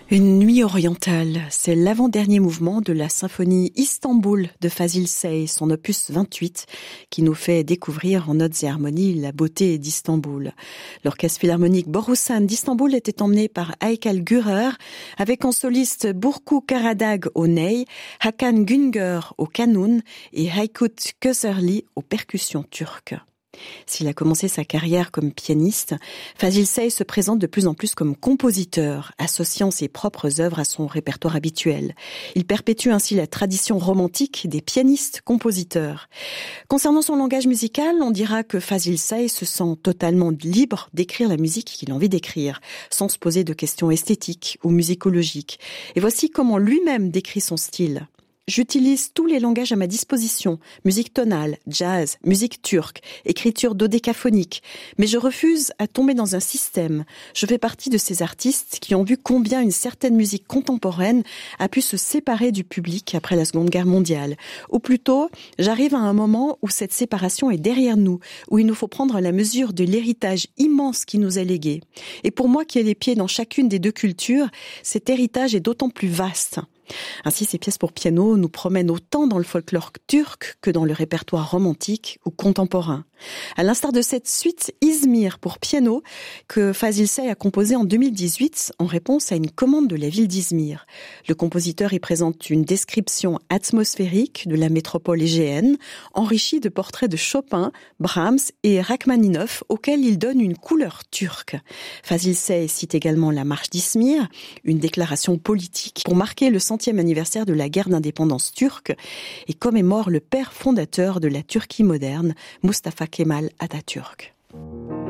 Une nuit orientale, c'est l'avant-dernier mouvement de la symphonie Istanbul de Fazil Say, son opus 28, qui nous fait découvrir en notes et harmonies la beauté d'Istanbul. L'orchestre philharmonique Borusan d'Istanbul était emmené par Haykal Gürer, avec en soliste Burku Karadag au ney, Hakan Güngör au kanun et Aykut Köserli aux percussions turques. S'il a commencé sa carrière comme pianiste, Fazil Say se présente de plus en plus comme compositeur, associant ses propres œuvres à son répertoire habituel. Il perpétue ainsi la tradition romantique des pianistes-compositeurs. Concernant son langage musical, on dira que Fazil Say se sent totalement libre d'écrire la musique qu'il a envie d'écrire, sans se poser de questions esthétiques ou musicologiques. Et voici comment lui-même décrit son style. J'utilise tous les langages à ma disposition, musique tonale, jazz, musique turque, écriture dodécaphonique, mais je refuse à tomber dans un système. Je fais partie de ces artistes qui ont vu combien une certaine musique contemporaine a pu se séparer du public après la Seconde Guerre mondiale. Ou plutôt, j'arrive à un moment où cette séparation est derrière nous, où il nous faut prendre la mesure de l'héritage immense qui nous est légué. Et pour moi qui ai les pieds dans chacune des deux cultures, cet héritage est d'autant plus vaste. Ainsi, ces pièces pour piano nous promènent autant dans le folklore turc que dans le répertoire romantique ou contemporain. À l'instar de cette suite Izmir pour piano que Fazil Say a composée en 2018 en réponse à une commande de la ville d'Izmir. Le compositeur y présente une description atmosphérique de la métropole égéenne, enrichie de portraits de Chopin, Brahms et Rachmaninov auxquels il donne une couleur turque. Fazil Say cite également la marche d'Izmir, une déclaration politique pour marquer le 100e anniversaire de la guerre d'indépendance turque et commémore le père fondateur de la Turquie moderne, Mustafa Kemal Atatürk.